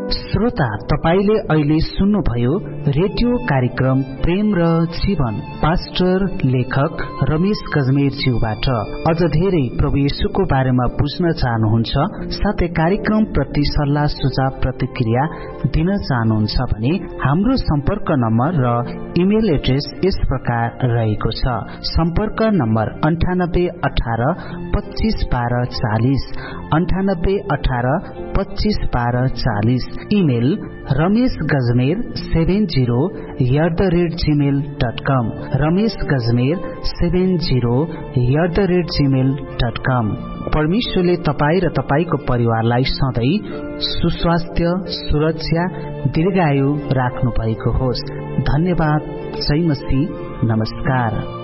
श्रोता, तपाईले अहिले सुन्नुभयो रेडियो कार्यक्रम प्रेम र जीवन, पास्टर लेखक रमेश गजमेरज्यूबाट। अझ धेरै प्रभु येशूको बारेमा बुझ्न चाहनुहुन्छ, साथै कार्यक्रम प्रति सल्लाह सुझाव प्रतिक्रिया दिन चाहनुहुन्छ भने हाम्रो सम्पर्क नम्बर र इमेल एड्रेस यस प्रकार रहेको छ। सम्पर्क नम्बर 9818 25 12 40, 9818 25 12 40। Email rameshgajmer70@gmail.com, rameshgajmer70@gmail.com। परमेश्वरले तपाईँ र तपाईको परिवारलाई सधैँ सुस्वास्थ्य, सुरक्षा, दीर्घायु राख्नु भएको होस्। धन्यवाद। जय मसीह। नमस्कार।